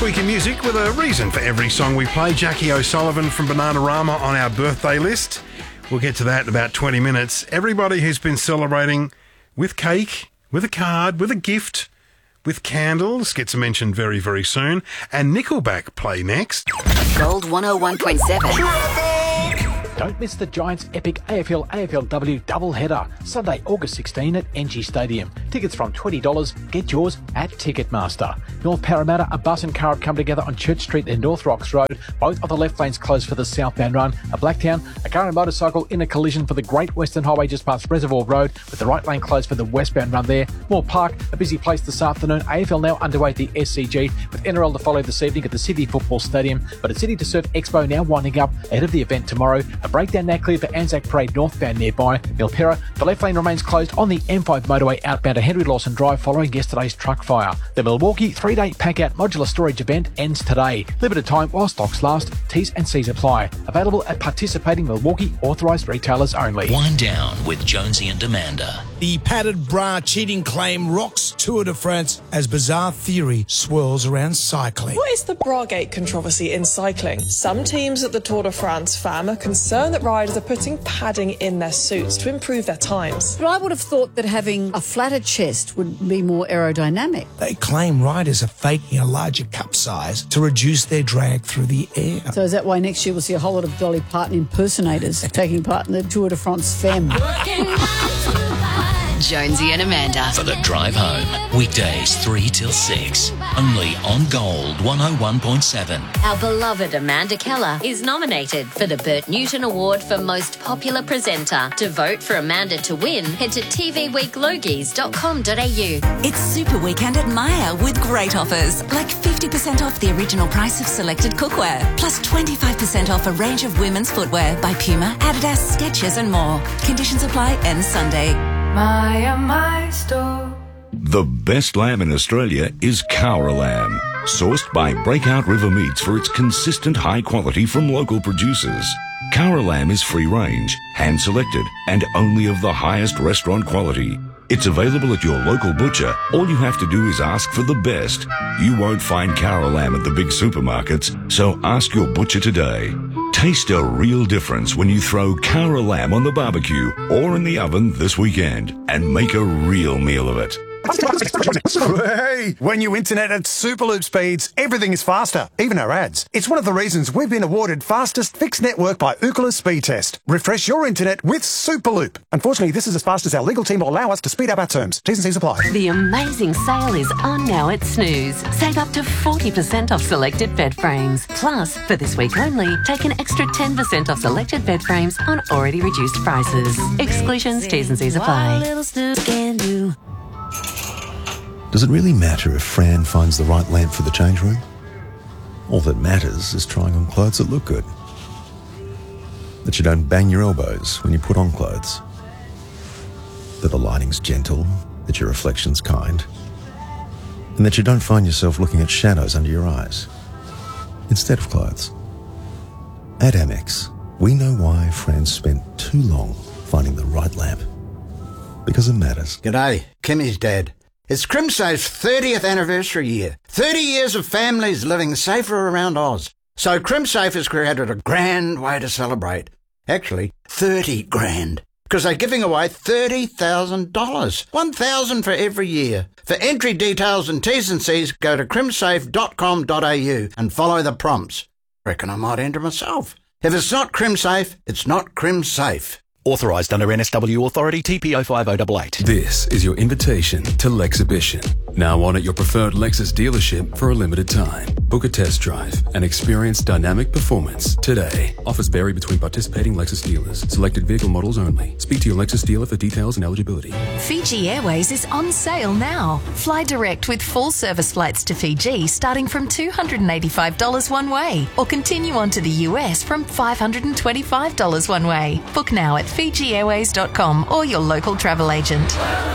Week in Music with a reason for every song we play. Jackie O'Sullivan from Bananarama on our birthday list. We'll get to that in about 20 minutes. Everybody who's been celebrating with cake, with a card, with a gift, with candles gets mentioned very, very soon. And Nickelback play next. Gold 101.7. Don't miss the Giants' epic AFL-AFLW doubleheader, Sunday, August 16 at NG Stadium. Tickets from $20. Get yours at Ticketmaster. North Parramatta, a bus and car have come together on Church Street and North Rocks Road. Both of the left lanes closed for the southbound run. A Blacktown, a car and motorcycle in a collision for the Great Western Highway just past Reservoir Road, with the right lane closed for the westbound run there. Moore Park, a busy place this afternoon. AFL now underway at the SCG, with NRL to follow this evening at the City Football Stadium. But at City to Surf Expo now winding up ahead of the event tomorrow. A breakdown now cleared for Anzac Parade northbound nearby. Milperra, the left lane remains closed on the M5 motorway outbound to Henry Lawson Drive following yesterday's truck fire. The Milwaukee 3-day pack-out modular storage event ends today. Limited time while stocks last. T's and C's apply. Available at participating Milwaukee authorised retailers only. Wind down with Jonesy and Amanda. The padded bra cheating claim rocks Tour de France as bizarre theory swirls around cycling. What is the Bragate controversy in cycling? Some teams at the Tour de France FAM are concerned that riders are putting padding in their suits to improve their times. But I would have thought that having a flatter chest would be more aerodynamic. They claim riders are faking a larger cup size to reduce their drag through the air. So is that why next year we'll see a whole lot of Dolly Parton impersonators taking part in the Tour de France FEM? Jonesy and Amanda. For the drive home, weekdays 3 till 6, only on Gold 101.7. Our beloved Amanda Keller is nominated for the Bert Newton Award for Most Popular Presenter. To vote for Amanda to win, head to tvweeklogies.com.au. It's Super Weekend at Myer with great offers, like 50% off the original price of selected cookware, plus 25% off a range of women's footwear by Puma, Adidas, Skechers and more. Conditions apply, ends Sunday. My store. The best lamb in Australia is Cowra lamb, sourced by Breakout River Meats for its consistent high quality from local producers. Cowra lamb is free range, hand selected, and only of the highest restaurant quality. It's available at your local butcher. All you have to do is ask for the best. You won't find Cowra lamb at the big supermarkets, so ask your butcher today. Taste a real difference when you throw Cowra lamb on the barbecue or in the oven this weekend and make a real meal of it. Hey, when you internet at Superloop speeds, everything is faster, even our ads. It's one of the reasons we've been awarded fastest fixed network by Ookla Speed Test. Refresh your internet with Superloop. Unfortunately, this is as fast as our legal team will allow us to speed up our terms. T's and C's apply. The amazing sale is on now at Snooze. Save up to 40% off selected bed frames. Plus, for this week only, take an extra 10% off selected bed frames on already reduced prices. Exclusions, T's and C's apply. Does it really matter if Fran finds the right lamp for the change room? All that matters is trying on clothes that look good. That you don't bang your elbows when you put on clothes. That the lighting's gentle, that your reflection's kind. And that you don't find yourself looking at shadows under your eyes instead of clothes. At Amex, we know why Fran spent too long finding the right lamp. Because it matters. G'day, Kimmy's dad. It's CrimSafe's 30th anniversary year. 30 years of families living safer around Oz. So CrimSafe has created a grand way to celebrate. Actually, 30 grand. Because they're giving away $30,000. $1,000 for every year. For entry details and T's and C's, go to crimsafe.com.au and follow the prompts. Reckon I might enter myself. If it's not CrimSafe, it's not CrimSafe. Authorised under NSW Authority TPO 5088. This is your invitation to Lexhibition. Now on at your preferred Lexus dealership for a limited time. Book a test drive and experience dynamic performance today. Offers vary between participating Lexus dealers. Selected vehicle models only. Speak to your Lexus dealer for details and eligibility. Fiji Airways is on sale now. Fly direct with full service flights to Fiji starting from $285 one way, or continue on to the US from $525 one way. Book now at FijiAirways.com or your local travel agent.